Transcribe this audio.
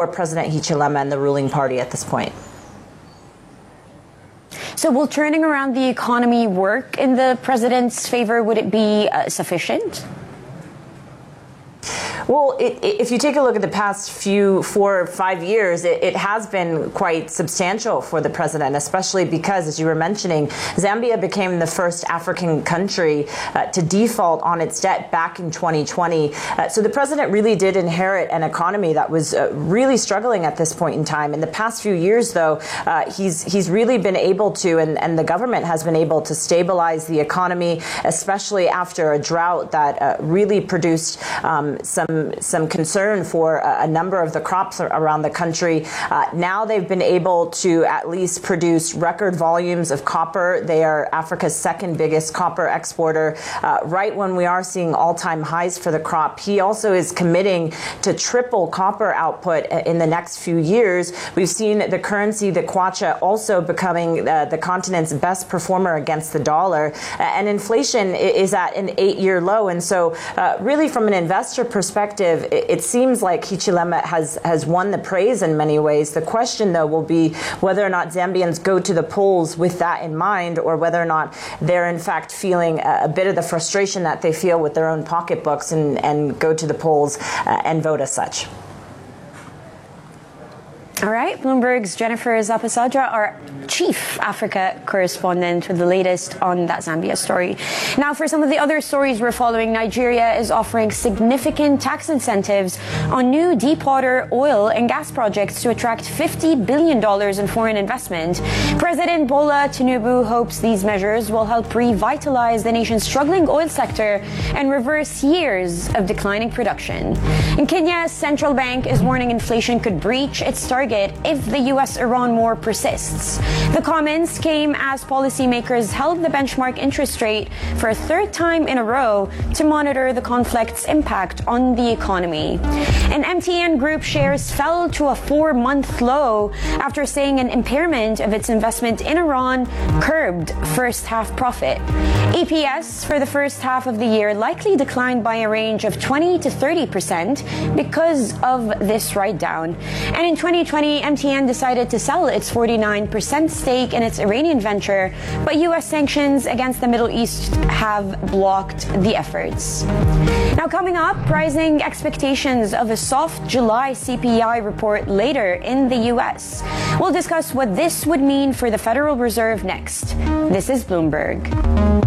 for President Hichilema and the ruling party at this point. So will turning around the economy work in the president's favor? Would it be sufficient? Well, if you take a look at the past 4 or 5 years, it has been quite substantial for the president, especially because, as you were mentioning, Zambia became the first African country to default on its debt back in 2020. So the president really did inherit an economy that was really struggling at this point in time. In the past few years, though, he's really been able to, and the government has been able to stabilize the economy, especially after a drought that really produced some concern for a number of the crops around the country. Now they've been able to at least produce record volumes of copper. They are Africa's second biggest copper exporter, right when we are seeing all-time highs for the crop. He also is committing to triple copper output in the next few years. We've seen the currency, the kwacha, also becoming the continent's best performer against the dollar. And inflation is at an 8-year low. And so really from an investor perspective, it seems like Hichilema has won the praise in many ways. The question, though, will be whether or not Zambians go to the polls with that in mind, or whether or not they're in fact feeling a bit of the frustration that they feel with their own pocketbooks and go to the polls and vote as such. All right, Bloomberg's Jennifer Zapasadra, our chief Africa correspondent, with the latest on that Zambia story. Now, for some of the other stories we're following, Nigeria is offering significant tax incentives on new deepwater oil and gas projects to attract $50 billion in foreign investment. President Bola Tinubu hopes these measures will help revitalize the nation's struggling oil sector and reverse years of declining production. In Kenya, central bank is warning inflation could breach its target if the U.S.-Iran war persists. The comments came as policymakers held the benchmark interest rate for a third time in a row to monitor the conflict's impact on the economy. And MTN Group shares fell to a 4-month low after saying an impairment of its investment in Iran curbed first-half profit. EPS for the first half of the year likely declined by a range of 20 to 30% because of this write-down. And in 2020, MTN decided to sell its 49% stake in its Iranian venture, but U.S. sanctions against the Middle East have blocked the efforts. Now, coming up, rising expectations of a soft July CPI report later in the U.S. We'll discuss what this would mean for the Federal Reserve next. This is Bloomberg.